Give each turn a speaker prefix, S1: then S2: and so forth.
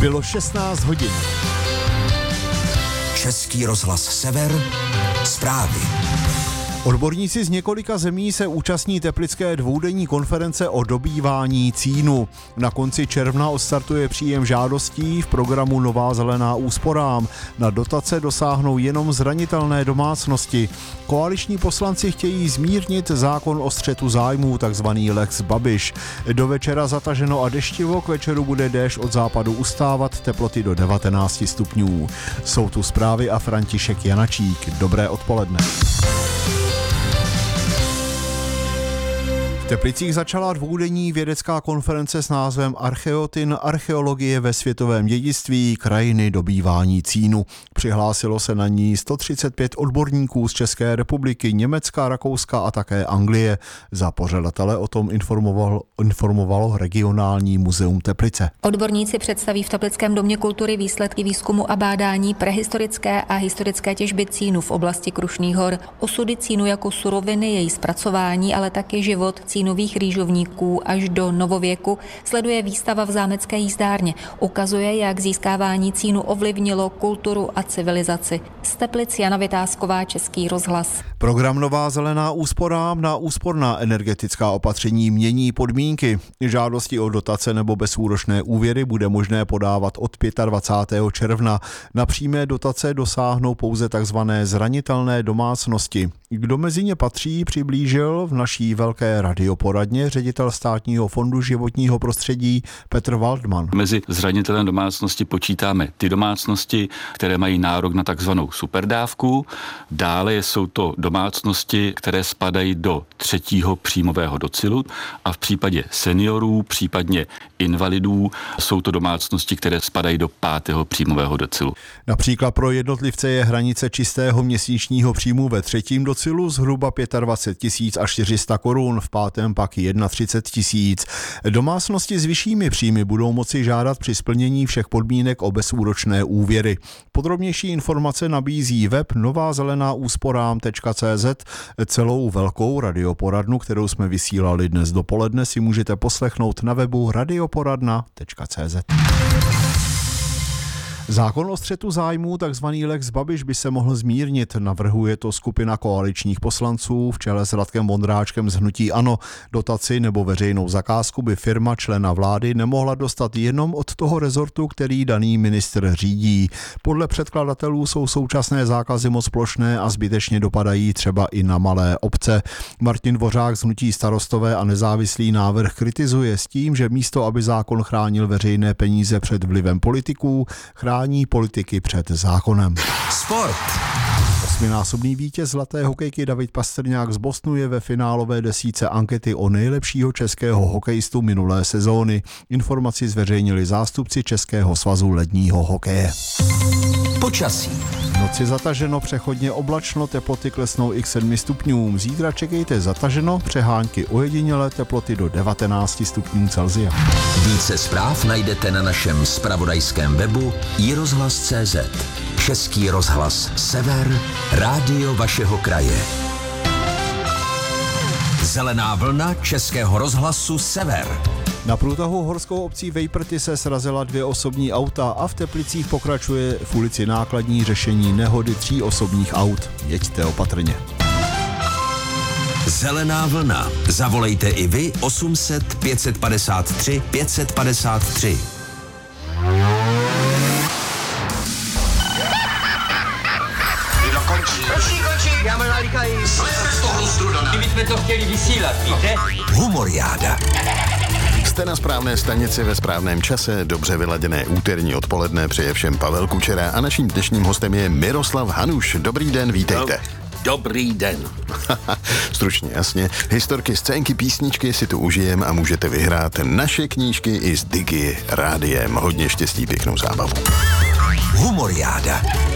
S1: Bylo 16 hodin.
S2: Český rozhlas Sever, zprávy.
S1: Odborníci z několika zemí se účastní teplické dvoudenní konference o dobývání cínu. Na konci června odstartuje příjem žádostí v programu Nová zelená úsporám. Na dotace dosáhnou jenom zranitelné domácnosti. Koaliční poslanci chtějí zmírnit zákon o střetu zájmů, takzvaný Lex Babiš. Do večera zataženo a deštivo, k večeru bude déšť od západu ustávat, teploty do 19 stupňů. Jsou tu zprávy a František Janačík. Dobré odpoledne. V Teplicích začala dvoudenní vědecká konference s názvem Archeotin, archeologie ve světovém dědictví, krajiny dobývání cínu. Přihlásilo se na ní 135 odborníků z České republiky, Německa, Rakouska a také Anglie. Za pořadatele o tom informovalo regionální muzeum Teplice.
S3: Odborníci představí v Teplickém domě kultury výsledky výzkumu a bádání prehistorické a historické těžby cínu v oblasti Krušných hor, osudy cínu jako suroviny, její zpracování, ale také život cínových rýžovníků až do novověku sleduje výstava v zámecké jízdárně. Ukazuje, jak získávání cínu ovlivnilo kulturu a civilizaci. Z Teplic Jana Vytázková, Český rozhlas.
S1: Program Nová zelená úsporám na úsporná energetická opatření mění podmínky. Žádosti o dotace nebo bezúročné úvěry bude možné podávat od 25. června. Na přímé dotace dosáhnou pouze tzv. Zranitelné domácnosti. Kdo mezi ně patří, přiblížil v naší velké radioporadně ředitel Státního fondu životního prostředí Petr Waldman.
S4: Mezi zranitelné domácnosti počítáme ty domácnosti, které mají nárok na takzvanou superdávku. Dále jsou to domácnosti, které spadají do 3. příjmového decilu a v případě seniorů, případně invalidů, jsou to domácnosti, které spadají do 5. příjmového decilu.
S1: Například pro jednotlivce je hranice čistého měsíčního příjmu ve 3. decilu zhruba 25 400 korun, v 5. pak 31 000. Domácnosti s vyššími příjmy budou moci žádat při splnění všech podmínek o bezúročné úvěry. Podrobnější informace nabízí web novázelenáúsporám.cz. Celou velkou radioporadnu, kterou jsme vysílali dnes dopoledne, si můžete poslechnout na webu radioporadna.cz. Zákon o střetu zájmů, takzvaný Lex Babiš, by se mohl zmírnit. Navrhuje to skupina koaličních poslanců v čele s Radkem Vondráčkem z hnutí ANO. Dotaci nebo veřejnou zakázku by firma člena vlády nemohla dostat jenom od toho rezortu, který daný ministr řídí. Podle předkladatelů jsou současné zákazy moc plošné a zbytečně dopadají třeba i na malé obce. Martin Dvořák z hnutí Starostové a nezávislý návrh kritizuje s tím, že místo, aby zákon chránil veřejné peníze před vlivem politiků, chrání politiky před zákonem.
S2: Sport.
S1: 8násobný vítěz zlaté hokejky David Pastrňák z Bostonu je ve finálové desítce ankety o nejlepšího českého hokejistu minulé sezóny. Informaci zveřejnili zástupci Českého svazu ledního hokeje.
S2: Počasí.
S1: V noci zataženo, přechodně oblačno, teploty klesnou i k 7 stupňům. Zítra čekejte zataženo, přehánky ojedinělé, teploty do 19 stupňů Celsia.
S2: Více zpráv najdete na našem zpravodajském webu iRozhlas.cz. Český rozhlas Sever, rádio vašeho kraje. Zelená vlna Českého rozhlasu Sever.
S1: Na průtahu horskou obcí Vejprty se srazila 2 osobní auta a v Teplicích pokračuje v ulici Nákladní řešení nehody 3 osobních aut. Jeďte opatrně.
S2: Zelená vlna. Zavolejte i vy 800 553 553.
S5: Končí, já mám nalíkají.
S6: My jsme to chtěli vysílat, víte?
S2: Humoriáda.
S7: Jste na správné stanici ve správném čase, dobře vyladěné úterní odpoledne, přeje všem Pavel Kučera a naším dnešním hostem je Miroslav Hanuš. Dobrý den, vítejte.
S8: Dobrý den.
S7: Stručně, jasně. Historky, scénky, písničky si tu užijem a můžete vyhrát naše knížky i s Digi rádiem. Hodně štěstí, pěknou zábavu.
S2: Humoriáda.